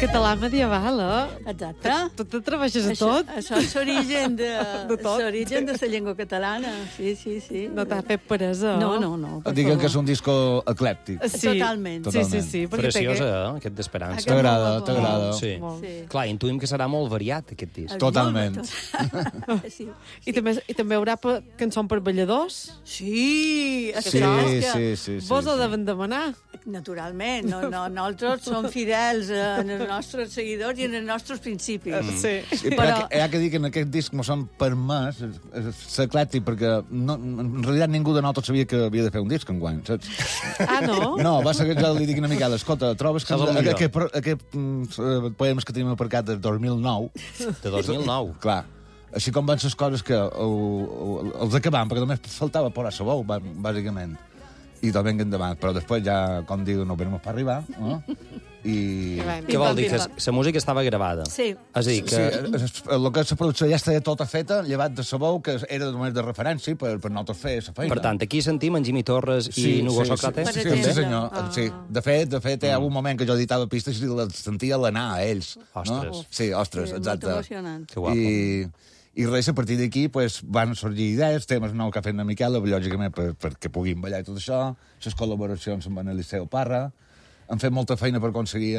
català medieval, eh? Exacte. Tu t'atreveixes a tot? Això és l'origen de tot. l'origen de la llengua catalana. Sí. No t'ha fet peresa? No. Diguem que és un disco eclèctic. Sí. Totalment. Sí. Preciosa, aquest d'Esperança. T'agrada. Sí. Sí. Clar, intuïm que serà molt variat, aquest disc. Totalment. Sí. I també hi haurà cançons per balladors? Sí. Sí. Vos ho deuen demanar. Naturalment. Nosaltres som fidels en els nostres seguidors i en els nostres principis. Sí. Però hi ha que dir que en aquest disc mos han permès ser eclèctic, perquè en realitat ningú de nosaltres sabia que havia de fer un disc enguany, saps? Ah, no? No, va ser que jo li dic a Miquel, escolta, trobes que Saps el millor. aquest poemes que tenim aparcat del 2009... De 2009. Clar, així com van les coses que els acabam, perquè només faltava posar la veu, bàsicament. I tot venga endavant, però després ja, com diu, no venim per arribar, no? I... Què vol dir? Que la música estava gravada? Sí. És a dir, que... Sí, el que és la producció ja estava tota feta, llevat de sabó, que era només de referència per nosaltres fer la feina. Per tant, aquí sentim en Jimmy Torres i Nugo Sócrates? Sí, senyor. Sí. De fet, hi ha un moment que jo editava pistes i les sentia l'anar a ells. Ostres. No? Sí, ostres, Sí, exacte. molt emocionant. Que guapo. I res, a partir d'aquí pues, van sorgir idees, temes nous que ha fet la Miquela, lògicament, perquè puguin ballar i tot això, les col·laboracions amb en Eliseu Parra, han fet molta feina per aconseguir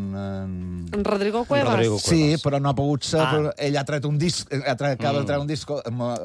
En Rodrigo Cuevas. Rodrigo Cuevas. Sí, però no ha pogut ser, però ell ha tret un disc, acaba de treure un disc,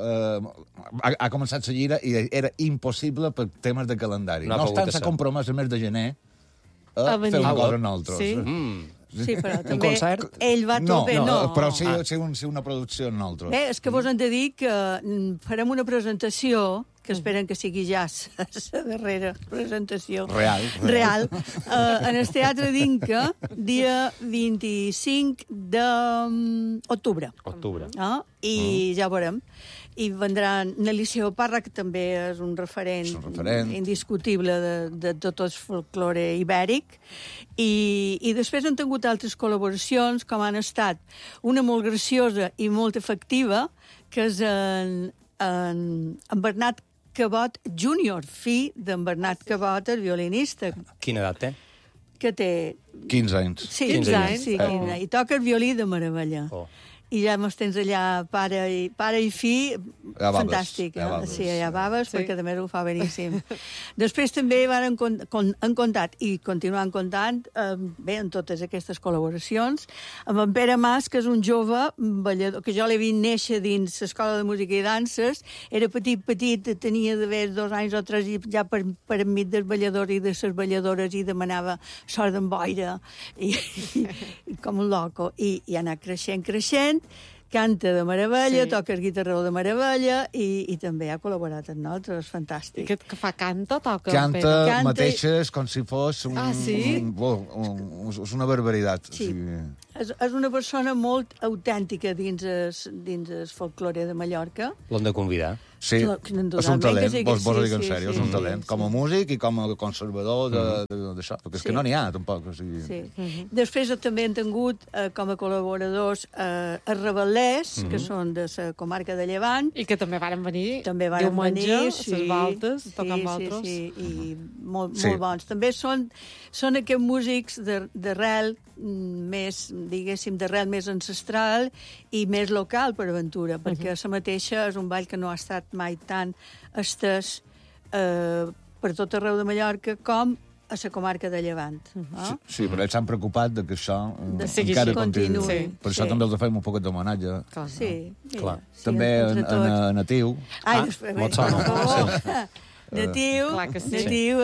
ha començat la gira i era impossible per temes de calendari. No ha No pogut obstant, s'ha ser. compromès el mes de gener A a venir. fer una cosa a nosaltres. Sí. Sí, però Un també concert? ell va No, tot bé. però sí una producció en nosaltres. Bé, és que vos hem de dir que farem una presentació que esperen que sigui ja la darrera presentació. Real. En el Teatre d'Inca, dia 25 d'octubre. Octubre. I ja ho veurem. I vendran Eliseu Parra, que també és un referent, indiscutible de tot el folklore ibèric. I després han tingut altres col·laboracions, com han estat una molt graciosa i molt efectiva, que és en Bernat Cabot Júnior, fill d'en Bernat Cabot, el violinista, Quina edat té? que té... 15 anys. Sí, 15 anys. Sí, 15. I toca el violí de meravella. Oh. I ja mos tens allà, pare i fill, Ja baves, fantàstic. ja baves. Sí, ja baves, Sí. perquè també ho fa beníssim. Després també han comptat, i continuen comptant, bé, en totes aquestes col·laboracions, amb en Pere Mas, que és un jove ballador, que jo l'he vist néixer dins l'Escola de Música i Danses, era petit, tenia d'haver 2 anys o 3, i ja per enmig dels balladors i de les balladores, i demanava sort d'en boira, i com un loco, i ha anat creixent, canta de meravella, toca el guitarró de meravella i també ha col·laborat amb nosaltres, fantàstic. Que fa canta, toca. Canta mateixes com si fos sí? és una barbaritat. Sí. O sigui... És una persona molt autèntica dins el folklore de Mallorca. L'hem de convidar. Sí, Indudablement és un talent, que sí, vos ho dic en sí, sèrio, és sí, un talent, com a músic i com a conservador d'això, perquè és que no n'hi ha, tampoc. O sigui... Sí. Després també han tingut com a col·laboradors els Rebel·lers, que són de la comarca de Llevant. I que també varen venir També van diumenge, venir, les voltes, tocar amb altres. Sí, i molt bons. També són aquests músics d'arrel més, diguéssim, d'arrel més ancestral i més local per aventura, perquè la mateixa és un ball que no ha estat mai tan estès per tot arreu de Mallorca com a la comarca de Llevant. Sí, però ells s'han preocupat de que això sigui encara així. continuï. Continuï. Per això també els fem un poc d'homenatge. Sí, Clar. També a Natiu. Mot sona. Natiu, Clar que sí. Natiu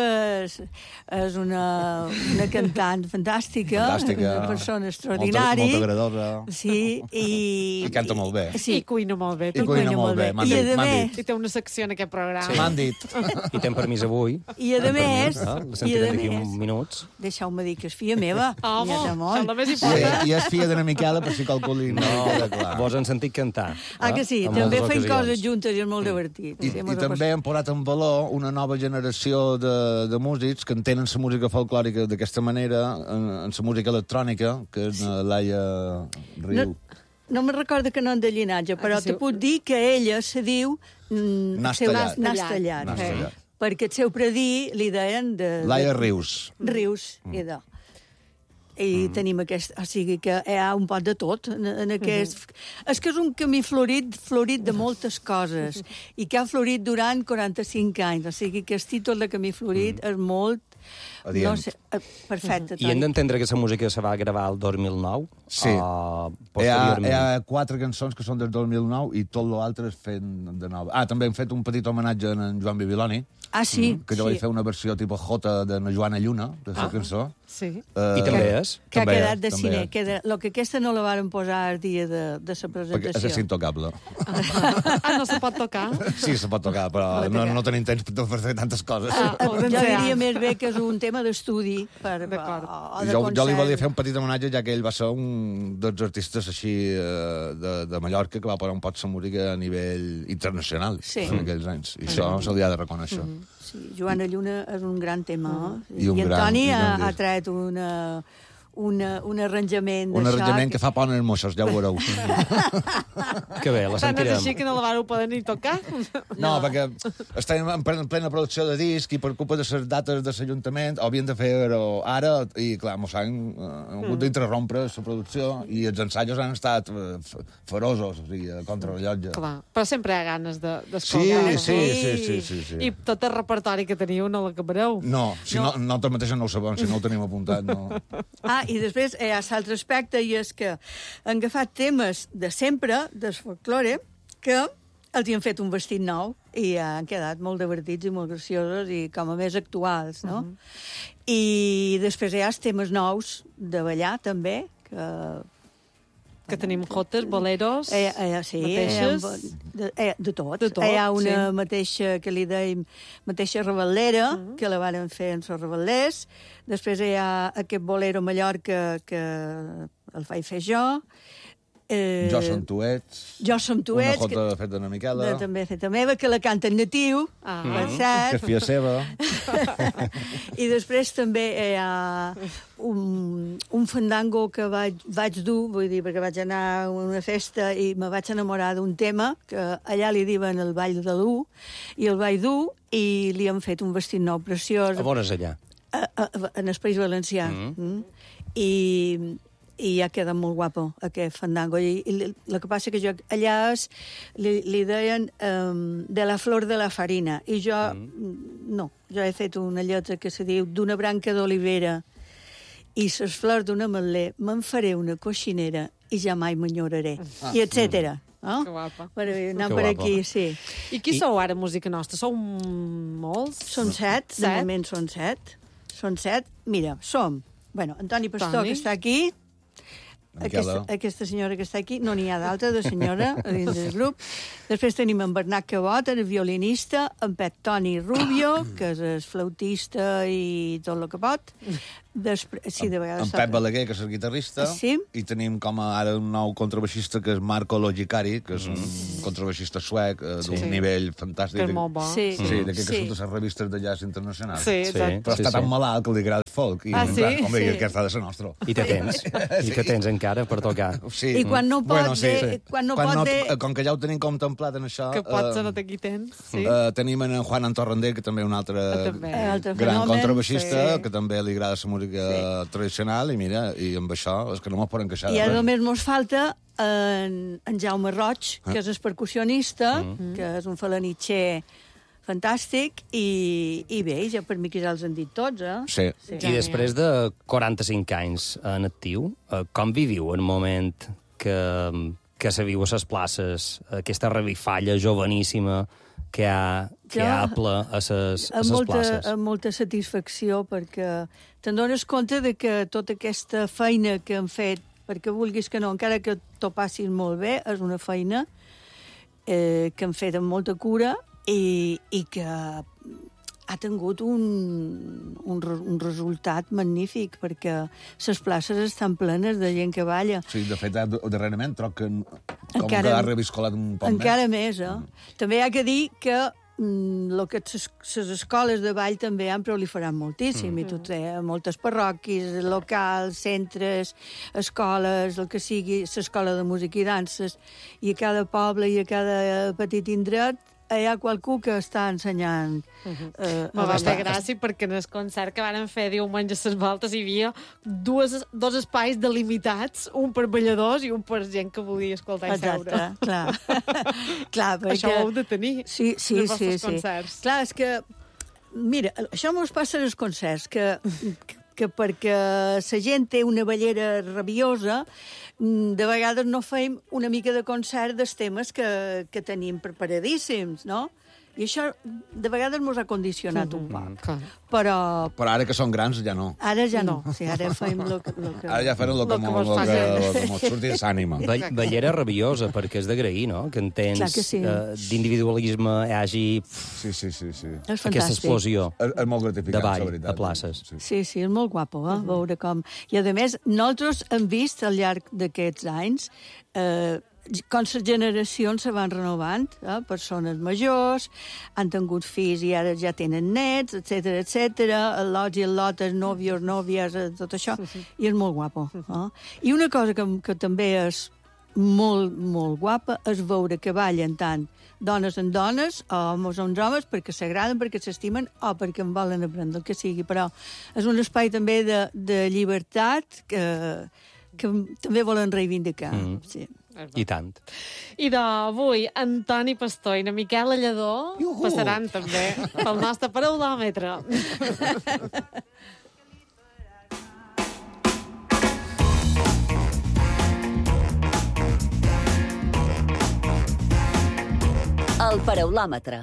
és una cantant fantàstica, una persona extraordinària. Molt agradable. Sí, I canta molt bé. Sí, I cuina molt bé. I cuina molt bé, m'han I dit, a m'han més, I té una secció en aquest programa. Sí. M'han dit. I tenen permís avui. I a més, La sentirem d'aquí uns minuts. deixeu-me dir que és filla meva. Home, Nieta això és molt. el més Sí, important. i és filla d'una Miquela, per si calculin. No, queda clar. Vos han sentit cantar. Que sí, En també moltes fem ocasions. coses juntes i és molt divertit. I Sí, mos ho també hem posat en valor una nova generació de músics que entenen la música folclòrica d'aquesta manera, en la música electrònica, que és Laia Riu. No me recordo que no de llinatge, però te puc dir que ella se diu Nas tallat. Nas tallat. Nas tallat. Perquè el seu predí li deien de... Laia Rius. Rius, idò. i tenim aquest... O sigui que hi ha un pot de tot en aquest... És que és un camí florit de moltes coses i que ha florit durant 45 anys. O sigui que el títol de camí florit és molt... Adient. No sé, perfecte, I hem Toni. d'entendre que la música se va gravar el 2009? Sí. Posteriorment. Hi ha 4 cançons que són del 2009 i tot l'altre és fet de nou. També hem fet un petit homenatge a en Joan Bibiloni, Ah, sí? que jo vaig fer una versió tipus Jota de na Joana Lluna, de la cançó. Sí. I també és? Que ha També quedat de també cine. és. Lo que aquesta no la varen posar el dia de la Perquè és presentació. intocable. No se pot tocar? Sí, se pot tocar, però no tenim temps per fer tantes coses. O Jo d'ensenyar. diria més bé que és un tema d'estudi D'acord. o de Jo concert. li volia fer un petit homenatge, ja que ell va ser un dels artistes així de Mallorca que va posar un pot la música a nivell internacional Sí. en aquells anys. I això se li ha de reconèixer. Sí, Joana Lluna és un gran tema. I un en gran- Toni i gran ha disc. tret un arranjament Un d'això. arranjament que fa por en els moixos, ja ho veureu. Que bé, la Tant és sentirem. així que no la vareu poder ni tocar? No, perquè estem en plena producció de disc i per culpa de les dates de l'Ajuntament ho havien de fer-ho ara i, clar, mos han hagut d'interrompre la producció i els ensaios han estat feroços, o sigui, a contrarrellotge. Clar, però sempre hi ha ganes Sí, d'escoltar. sí. I tot el repertori que teniu no l'acabareu. No, si no mateix no ho sabem, si no ho tenim apuntat, no. I després hi ha l'altre aspecte, i és que han agafat temes de sempre, del folklore, que els hi han fet un vestit nou i han quedat molt divertits i molt graciosos i com a més actuals, no? I després hi ha els temes nous de ballar, també, Que tenim jotes, boleros, sí, mateixes. de tot. De tot, Hi ha una sí. mateixa, que li dèiem, mateixa rebel·lera, que la varen fer en els rebel·lers. Després hi ha aquest bolero Mallorca, que el vaig fer jo. Jo som tuets. Jo som tuets. Una jota feta d'una Miquela. També feta meva, que la canta en natiu, per Que cert. és filla seva. I després també hi ha un fandango que vaig dur, vull dir, perquè vaig anar a una festa i me vaig enamorar d'un tema que allà li diuen el ball de l'U, i el vaig dur i li han fet un vestit nou preciós A on és allà? en el País Valencià. I ja queda molt guapo, aquest fandango. I el que passa que jo allà li deien de la flor de la farina. I jo, no, jo he fet una lletra que se diu d'una branca d'olivera i les flors d'un ametler me'n faré una coixinera i ja mai m'enyoraré. I etcètera. No? Que guapa. Anant Que per guapa. aquí, sí. I qui sou ara, música nostra? Sou molts? Són 7, de Set? moment són 7. Són 7. Mira, som... Bueno, Antoni Pastor, Toni. que està aquí, Miquela. aquesta senyora que està aquí, no n'hi ha d'altra de senyora a dins del grup. Després tenim en Bernat Cabot, el violinista, en Pep Toni Rubio, que és el flautista i tot el que pot. Sí, de vegades... En Pep Balaguer, que és el guitarrista. Sí. I tenim com ara un nou contrabaixista, que és Marco Logicari, que és un contrabaixista suec d'un Sí. nivell fantàstic. Que és molt bo. Sí. Sí, d'aquest que Sí. surt a les revistes de jazz internacionals. Sí, exacte. Però està tan malalt que li agrada el folk. I, Ah, sí? Home, Sí. i aquest ha de ser nostre. I te tens. I te tens encara per tocar. Sí. I quan no pot bé- quan no pot bé- Com que ja ho tenim contemplat en això... Que pot ser no té qui tens. Sí. tenim en Juan Antorrender, que també és un altre També. Altre gran fenomen, contrabaixista, sí. que també li agrada la música tradicional, i mira, i amb això és que no mos podem queixar. I de ara res. només mos falta en Jaume Roig, que és el percussionista, que és un falanitxer fantàstic, i bé, ja per mi que ja els han dit tots, Sí. Sí. I després de 45 anys en actiu, com viviu el moment que se viu a les places, aquesta revifalla joveníssima que hi ha ple a les places? amb molta satisfacció, perquè te'n dones compte de que tota aquesta feina que han fet, perquè vulguis que no, encara que t'ho passis molt bé, és una feina que han fet amb molta cura i que ha tingut un resultat magnífic, perquè les places estan plenes de gent que balla. Sí, de fet, darrerament troc que com Encara- que ha reviscolat un poc Encara més. més. També hi ha que dir que les escoles de ball també han proliferat moltíssim, i tot moltes parròquies, locals, centres, escoles, el que sigui, l'escola de música i danses, i a cada poble i a cada petit indret hi ha qualcú que està ensenyant... Me va fer gràcia perquè en el concert que van fer diumenge a les voltes hi havia dos espais delimitats, un per balladors i un per gent que volia escoltar i seure. Exacte, clar. Clar, perquè... Això ho heu de tenir. Sí. Concerts. Clar, és que... Mira, això mos passa als concerts, que perquè la gent té una ballera rabiosa, de vegades no fem una mica de concert dels temes que tenim preparadíssims, no? I això de vegades mos ha condicionat un poc. Clar. Però ara que són grans ja no. ara ja no. Sí, ara fem lo que... Ara ja farem el que mos surti de l'ànima. Ballera rabiosa, perquè és d'agrair, no? Que en temps Clar que sí. d'individualisme hi hagi Sí. És aquesta fantàstic. explosió És molt gratificant, de la ball veritat. a places. Sí, és molt guapo, veure com... I, a més, nosaltres hem vist al llarg d'aquests anys com les generacions se van renovant, persones majors, han tingut fills i ara ja tenen nets, etc. El lots i el lotes, nòvios, nòvies, tot això, i és molt guapo. I una cosa que també és molt, molt guapa és veure que ballen tant dones en dones, o homes en homes, perquè s'agraden, perquè s'estimen, o perquè en volen aprendre el que sigui. Però és un espai també de llibertat que també volen reivindicar. Sí. I tant. I d'avui, Antoni Pastor i na Miquela Lledó passaran també pel nostre paraulòmetre. El paraulòmetre.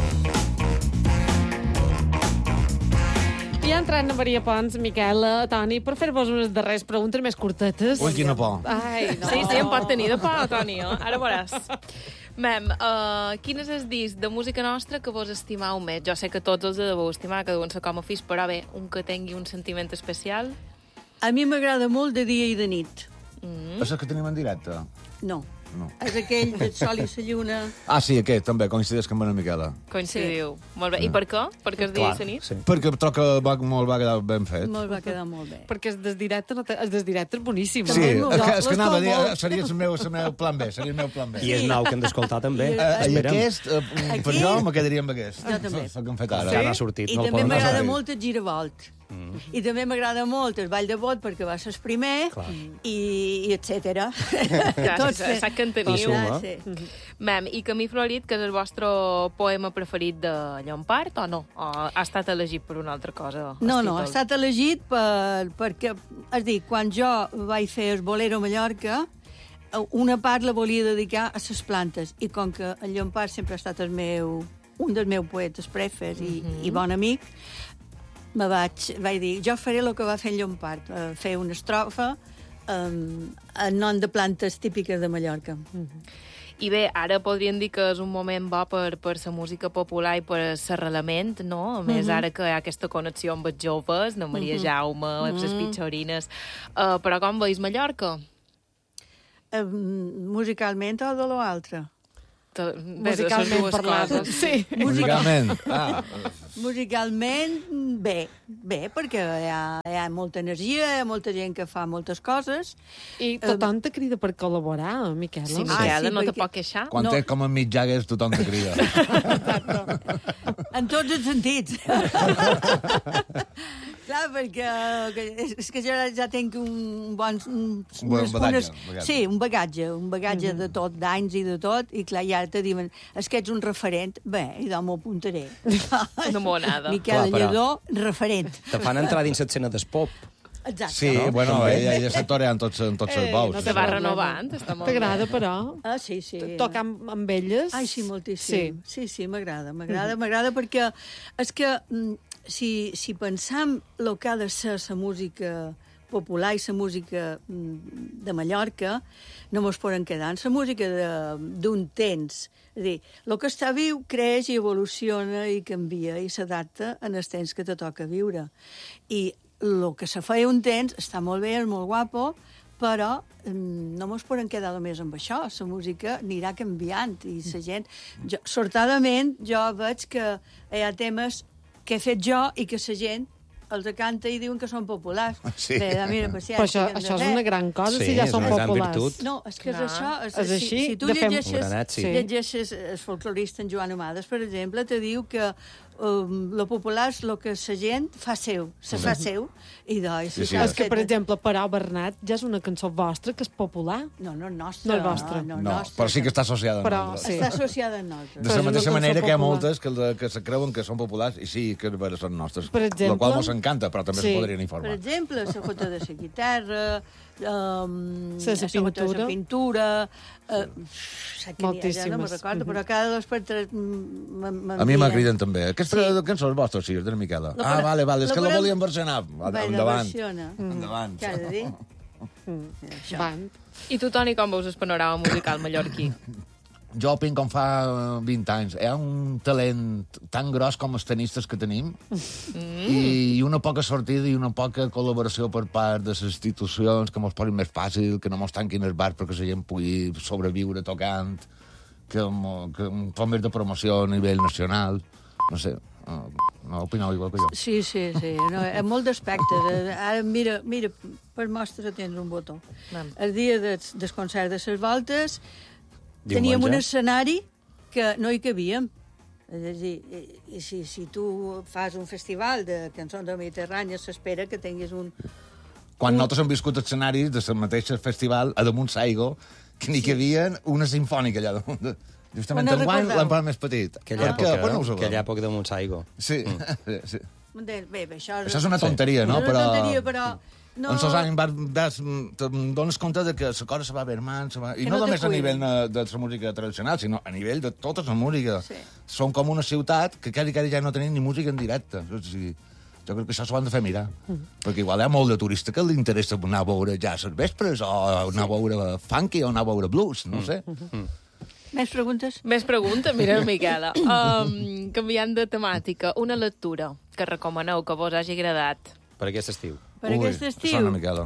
I entrant a Maria Pons, Miquela, Toni, per fer-vos unes darreres preguntes més curtetes. Ui, quina por. Ai, no. Sí, em pot tenir de por, Toni. Ara veuràs. Mem, quin és el disc de música nostra que vos estimau més? Jo sé que tots els deveu estimar, cada un sa com a fills, però bé, un que tingui un sentiment especial? A mi m'agrada molt de dia i de nit. És el que tenim en directe? No. No. És aquell del sol i la lluna. Ah, sí, aquest, també, coincideix amb la Miquela. Coincidiu. Molt bé. I per què? Perquè és dia i la nit? Sí. Perquè troca molt va quedar ben fet. Me'l va quedar molt bé. Perquè el desdirecte, el desdirecte és boníssim. Sí, és que anava a dir, molt. seria el meu plan B, seria el meu plan B. I és nou que hem d'escoltar també. I aquest, per jo, me quedaria amb aquest. Jo també. El que hem fet ara. Ja n'ha sortit. I no el també poden m'agrada passar. molt el giravolt. I també m'agrada molt el ball de bot perquè va ser el primer i etcètera. Saps que en teniu. Suma. Sí. Mem, i Camí Florit, que és el vostre poema preferit de Llompart, o no? O ha estat elegit per una altra cosa? No, ha estat elegit perquè, és a dir, quan jo vaig fer el Bolero a Mallorca, una part la volia dedicar a les plantes, i com que el Llompart sempre ha estat un dels meus poetes prefers i bon amic, vaig dir, jo faré el que va fer en Llompart, fer una estrofa en nom de plantes típiques de Mallorca. I bé, ara podríem dir que és un moment bo per la música popular i per l'arrelament, no? A més, ara que hi ha aquesta connexió amb els joves, la Maria Jaume, les pitxorines. Però com veus Mallorca? Musicalment o de l'altre? Musicalment parlant. Sí. Musicalment. Musicalment, bé, perquè hi ha molta energia, hi ha molta gent que fa moltes coses. I tothom te crida per col·laborar, Miquela. Sí, Ah, Miquela, sí, no te perquè- pot queixar? Quan No. té com a mitjagues, tothom te crida. En tots els sentits. Clar, perquè és que jo ja tinc un bon... bagatge. Sí, un bagatge de tot, d'anys i de tot, i clar, ja te diuen, és que ets un referent. Bé, i doncs m'ho apuntaré. No m'ho nada. Miquel Clar, però- Lledó, referent. Te fan entrar dins l'escena d'espop. Exacte. Sí, No? bueno, També. ella se torea en tots els bous. No te va renovant, està molt bé. T'agrada, però, Ah, sí. tocar amb elles? Ai, sí, moltíssim. Sí, m'agrada perquè és que si pensam el que ha de ser la música popular i la música de Mallorca, no mos poden quedar en la música d'un temps. És a dir, el que està viu creix i evoluciona i canvia i s'adapta en els temps que te toca viure. I el que se feia un temps està molt bé, és molt guapo, però no mos podem quedar només amb això. La música anirà canviant i la gent... Sortadament, jo veig que hi ha temes que he fet jo i que la gent els canta i diuen que són populars. Sí. Bé, mira, Però paciència, això és una gran cosa, Sí, si ja és són una gran populars. virtut. No, és que és Clar. això. És així, Si tu de fet, llegeixes, un granet, sí. llegeixes el folclorista en Joan Amades, per exemple, te diu que lo popular és el que la gent fa seu, se fa seu, i doncs... Sí, sí, És que, per exemple, Parau Bernat ja és una cançó vostra que és popular. No, no és nostra. No és vostra. No, nostra. però sí que està associada amb Però nosaltres. sí. Està associada a nosaltres. De Però la és una mateixa cançó manera que hi ha popular. moltes que se creuen que són populars i sí, que són nostres. Per exemple? La qual mos encanta, però també Sí. se podrien Per informar. exemple, la jota de la guitarra, la pintura. de la pintura, Moltíssimes. no me'n recordo, però cada dos per tres A mi m'agriden també. Aquesta cançó és vostra, sí, és de la Miquela. La Vale, és la que la podem- volíem versionar. Endavant. Endavant. Què ha de dir? Això. Van. I tu, Toni, com veus el panorama musical mallorquí? Jo opino com fa 20 anys. Hi ha un talent tan gros com els tenistes que tenim i una poca sortida i una poca col·laboració per part de les institucions que mos posin més fàcil, que no mos tanquin els bars perquè la gent pugui sobreviure tocant, que fa més de promoció a nivell nacional. No sé, no opineu igual que jo. Sí. No, en molts aspectes. Ara, mira, per mostra tens un botó. El dia del concert de les Voltes teníem un escenari que no hi cabíem. És a dir, si tu fas un festival de cançons de Mediterrània, s'espera que tinguis un... Quan nosaltres hem viscut escenaris de la mateixa festival a damunt Saigo, que n'hi havia una sinfònica allà damunt. Justament Quan no enguany recordeu? l'hem parat més petit. Aquella època de Montsaigo. Sí, sí. Bé, això Això és una tonteria, no? És una tonteria, però... No... En els anys te'n dones compte de que la cosa se va vermant, i Que no no te només a cuiden. nivell de la música tradicional, sinó a nivell de tota la música. Sí. Som com una ciutat que quasi ja no tenim ni música en directe. O sigui, jo crec que això s'ho han de fer mirar. Perquè igual hi ha molt de turista que li interessa anar a veure jazz als vespres, o anar a veure funky, o anar a veure blues, no sé. Més preguntes? Més pregunta, mira, Miquela. Canviant de temàtica, una lectura que recomaneu que vos hagi agradat. Per aquest estiu. Per Ui, aquest estiu... sona, Miquela.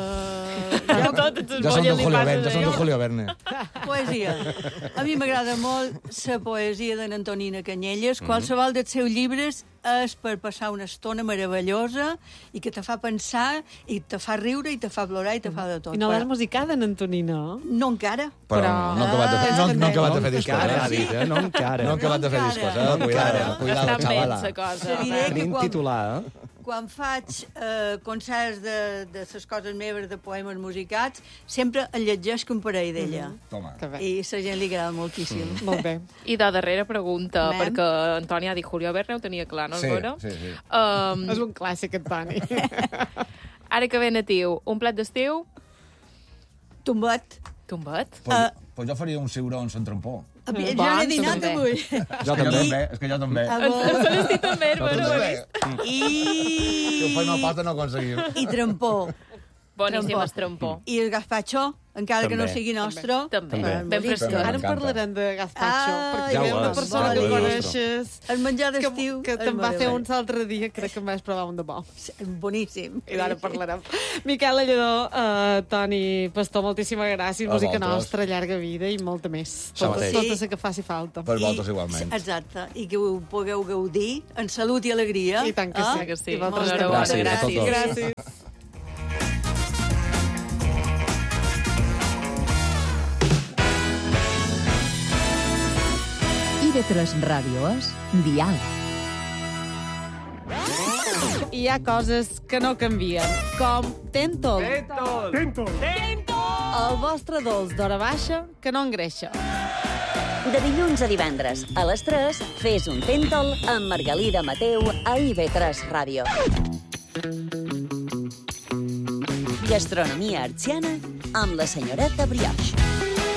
Totes Ja són de Julio Verne. Poesia. A mi m'agrada molt la poesia de n'Antonina Canyelles. Qualsevol dels seus llibres és per passar una estona meravellosa i que te fa pensar, i te fa riure, i te fa plorar, i te fa de tot. I no l'has musicada, en Antonina? No encara. Però no ha acabat de fer, no ha acabat de fer discos. Encara, ha Eh? dit, no encara. No ha acabat de fer encara. discos, No Cuidado, cuidado, Està ben xavala. la cosa. Te diré que Tenim titular, quan faig concerts de les coses meves de poemes musicats, sempre en llegeixo un parell d'ella. Toma. Que bé. I a la gent li agrada moltíssim. Molt bé. I de darrera pregunta, Anem. perquè Antoni ha dit Julio Verne, ho tenia clar, no? Sí, Vera? sí, sí. És un clàssic, Antoni. Ara que ve natiu, un plat d'estiu, Tombat. tombat. Pues jo faria un ciuró en Sant Trampó. Jo n'he dinat també. avui. Jo també. És que jo també. Sí, també, Jo però... també. Si ho feim a pota no ho aconseguim. I trampó. Boníssim estrampó. I el gazpacho, encara que no També. sigui nostre. També. ben Ben boníssim. fresquet. Ara en parlarem de gazpacho, Ah, perquè ja hi ha ho una és. persona que Vale. coneixes El menjar d'estiu que és te'n va fer meravellós. uns altre dia, crec que em vas provar un de bo. Boníssim. I d'ara parlarem. Miquel Lledó, Toni Pastor, moltíssimes gràcies. A Música vosaltres. nostra, llarga vida i molta més. Això mateix. Tota la que faci falta. Per vosaltres igualment. Exacte. I que ho pugueu gaudir en salut i alegria. I tant que sí. que sí. I vosaltres Molt també. enhorabona, Gràcies a tots dos. Gràcies. IB3 Ràdio és Dial. Hi ha coses que no canvien, com Tentol. El vostre dolç d'hora baixa que no engreixa. De dilluns a divendres, a les 3, fes un Tèntol amb Margalida Mateu a IB3 Ràdio. Gastronomia artsiana amb la senyoreta Brioche.